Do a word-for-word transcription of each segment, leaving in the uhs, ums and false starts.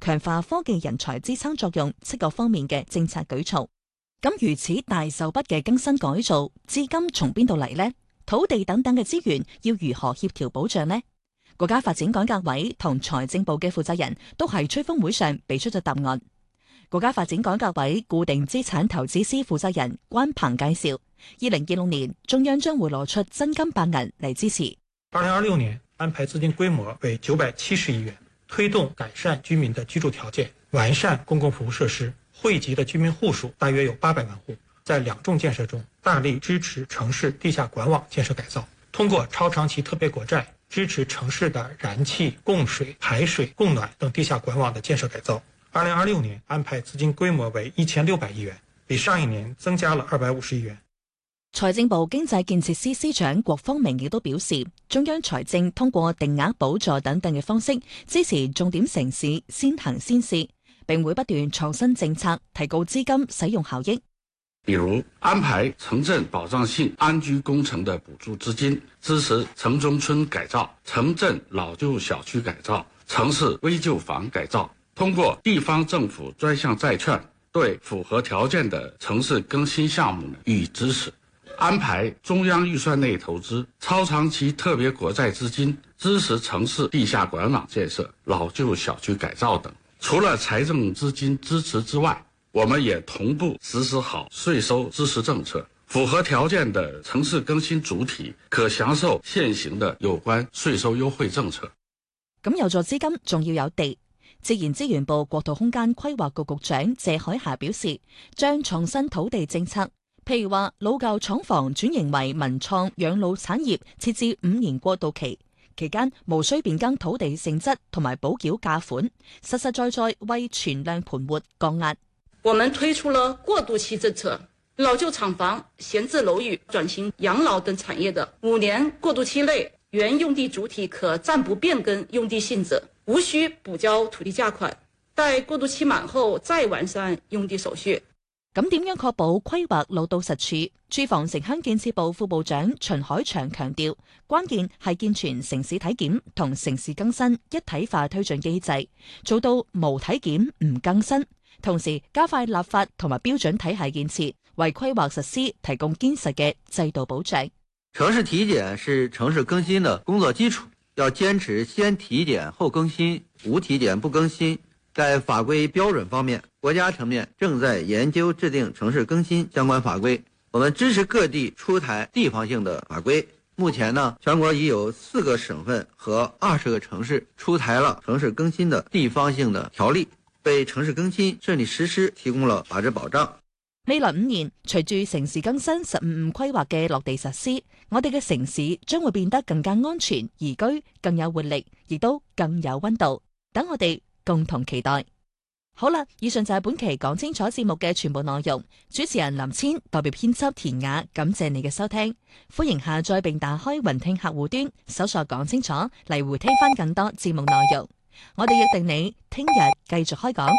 強化科技人才支撐作用七個方面嘅政策舉措。咁如此大手筆嘅更新改造，資金從邊度嚟呢？土地等等嘅資源要如何協調保障呢？國家發展改革委同財政部嘅負責人都喺吹風會上俾出咗答案。國家發展改革委固定資產投資司負責人關鵬介紹，二零二六年中央將會攞出真金白銀嚟支持。 二零二六年安排資金規模為九百七十億元，推動改善居民的居住條件，完善公共服務設施，惠及的居民戶數大約有八百萬戶。在兩重建設中，大力支持城市地下管網建設改造，通過超長期特別國債支持城市的燃氣、供水、排水、供暖等地下管網的建設改造。二零二六年安排資金規模為一千六百億元，比上一年增加了二百五十億元。 財政部經濟建設司司長郭方明亦都表示，中央財政通過定額補助等等嘅方式支持重點城市先行先試，並會不斷創新政策，提高資金使用效益。 比如安排城鎮保障性安居工程的補助資金，支持城中村改造、城鎮老舊小區改造、城市危舊房改造，通過地方政府專項債券對符合條件的城市更新項目予以支持。安排中央預算內投資超長期特別國債資金，支持城市地下管網建設、老舊小區改造等。除了財政資金支持之外，我們也同步實施好稅收支持政策，符合條件的城市更新主體可享受現行的有關稅收優惠政策。 咁有助資金，仲要有地。自然資源部國土空間規劃局局長謝海霞表示，將創新土地政策，譬如話老舊廠房轉型為文創養老產業，設置五年過渡期，期間無需變更土地性質同埋補繳價款，實實在在為存量盤活降壓。 我們推出了過渡期政策，老舊廠房、閒置樓宇轉型養老等產業的五年過渡期內，原用地主體可暫不變更用地性質，無需補交土地價款，待過渡期滿後再完善用地手續。 咁點樣確保規劃落到實處？住房城鄉建設部副部長秦海祥強調，關鍵係健全城市體檢同城市更新一體化推進機制，做到無體檢唔更新。同時加快立法同埋標準體系建設，為規劃實施提供堅實嘅制度保障。 城市體檢是城市更新的工作基礎，要堅持先體檢後更新，無體檢不更新。在法規標準方面，國家層面正在研究制定城市更新相關法規，我們支持各地出台地方性的法規。目前呢，全國已有四個省份和二十個城市出台了城市更新的地方性的條例，為城市更新順利實施提供了法治保障。 未來五年，隨住城市更新十五五規劃嘅落地實施，我哋嘅城市將會變得更加安全宜居，更有活力，亦都更有溫度。等我哋共同期待。好啦，以上就係本期講清楚節目嘅全部內容。主持人林千代表編輯田雅，感謝你嘅收聽。歡迎下載並打開雲聽客戶端，搜索講清楚嚟回聽翻更多節目內容。我哋約定你聽日繼續開講。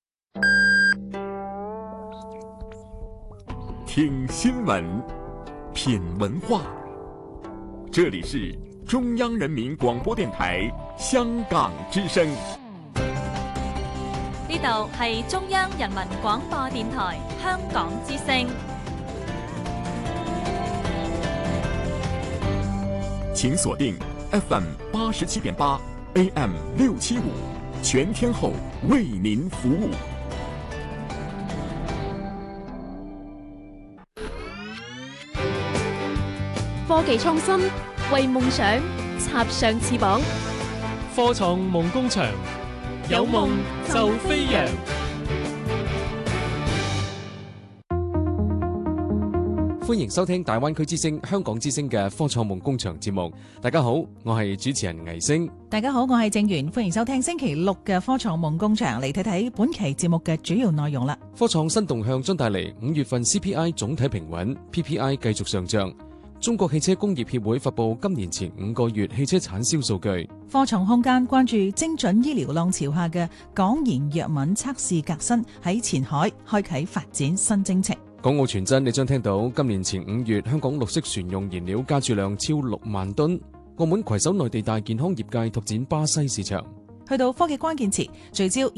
聽新聞，品文化，這裡是中央人民廣播電台香港之聲。 呢度係中央人民廣播電台香港之聲。 請鎖定 F M 八十七點八 A M 六七五，全天候為您服務。 科技創新，為夢想插上翅膀。 科創夢工場，有夢就飛揚。 歡迎收聽大灣區之聲、香港之聲嘅科創夢工場節目。大家好，我係主持人魏星。 大家好，我係正源。歡迎收聽星期六嘅科創夢工場，嚟睇睇本期節目嘅主要內容啦。 科創新動向將帶嚟五月份 C P I 總體平穩 ，P P I 繼續上漲。中國汽車工業協會發布今年前五個月汽車產銷數據。 科創空間關注精準醫療浪潮下嘅港研藥敏測試革新喺前海開啟發展新征程。 港澳傳真，你將聽到今年前五月香港綠色船用燃料加注量超六萬噸。澳門攜手內地大健康業界拓展巴西市場。 去到科技關鍵詞，聚焦